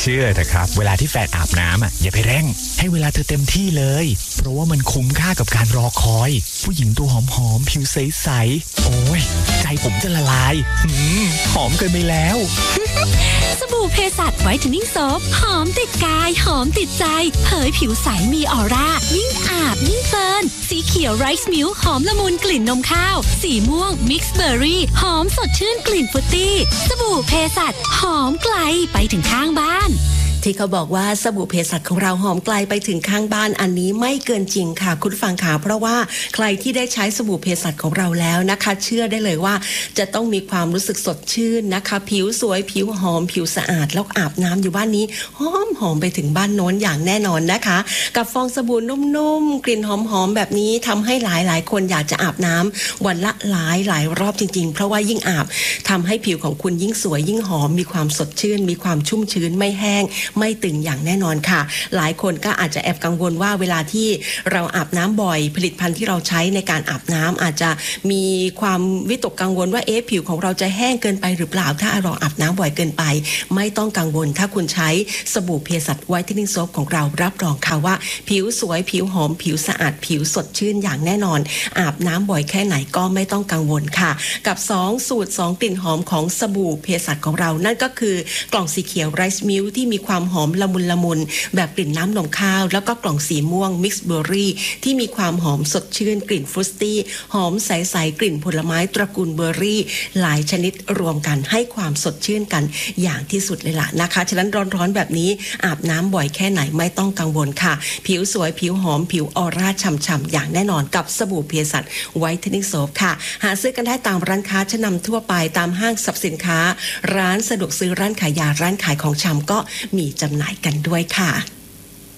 ชื่อเถอะครับเวลาที่แฟนอาบน้ำอย่าไปเร่งให้เวลาเธอเต็มที่เลยเพราะว่ามันคุ้มค่ากับการรอคอยผู้หญิงตัวหอมๆผิวใสๆโอ้ยใจผมจะละลายหอมเกินไปแล้วสบู่เพสัชไวท์เทนนิ่งโซฟหอมติดกายหอมติดใจเผยผิวใสมีออร่ายิ่งอาบยิ่งเพลินสีเขียวไรซ์มิลค์หอมละมุนกลิ่นนมข้าวสีม่วงมิกซ์เบอร์รี่หอมสดชื่นกลิ่นฟรุตตี้สบู่เพสัชหอมไกลไปถึงข้างบ้านที่เขาบอกว่าสบู่เภสัชของเราหอมไกลไปถึงข้างบ้านอันนี้ไม่เกินจริงค่ะคุณฟังค่ะเพราะว่าใครที่ได้ใช้สบู่เภสัชของเราแล้วนะคะเชื่อได้เลยว่าจะต้องมีความรู้สึกสดชื่นนะคะผิวสวยผิวหอมผิวสะอาดแล้วอาบน้ำอยู่บ้านนี้หอมไปถึงบ้านโน้นอย่างแน่นอนนะคะกับฟองสบู่นุ่มๆกลิ่นหอมๆแบบนี้ทำให้หลายคนอยากจะอาบน้ำวันละหลายรอบจริงๆเพราะว่ายิ่งอาบทำให้ผิวของคุณยิ่งสวยยิ่งหอมมีความสดชื่นมีความชุ่มชื้นไม่แห้งไม่ตึงอย่างแน่นอนค่ะหลายคนก็อาจจะแอบกังวลว่าเวลาที่เราอาบน้ำบ่อยผลิตภัณฑ์ที่เราใช้ในการอาบน้ำอาจจะมีความวิตกกังวลว่าผิวของเราจะแห้งเกินไปหรือเปล่าถ้าเราอาบน้ำบ่อยเกินไปไม่ต้องกังวลถ้าคุณใช้สบู่เภสัชไวท์เทนนิ่งโซฟของเรารับรองค่ะว่าผิวสวยผิวหอมผิวสะอาดผิวสดชื่นอย่างแน่นอนอาบน้ำบ่อยแค่ไหนก็ไม่ต้องกังวลค่ะกับ2สูตร2กลิ่นหอมของสบู่เภสัชของเรานั่นก็คือกล่องสีเขียวไรซ์มิลค์ที่มีความหอมละมุนแบบกลิ่นน้ำนมข้าวแล้วก็กล่องสีม่วงมิกซ์เบอร์รี่ที่มีความหอมสดชื่นกลิ่นฟรุตตี้หอมใสๆกลิ่นผลไม้ตระกูลเบอร์รี่หลายชนิดรวมกันให้ความสดชื่นกันอย่างที่สุดเลยล่ะนะคะฉะนั้นร้อนๆแบบนี้อาบน้ำบ่อยแค่ไหนไม่ต้องกังวลค่ะผิวสวยผิวหอมผิวออร่าฉ่ำๆอย่างแน่นอนกับสบู่เภสัชไวท์เทนนิ่งโซฟค่ะหาซื้อกันได้ตามร้านค้าชั้นนำทั่วไปตามห้างสรรพสินค้าร้านสะดวกซื้อร้านขายยาร้านขายของชำก็มีจำหน่ายกันด้วยค่ะ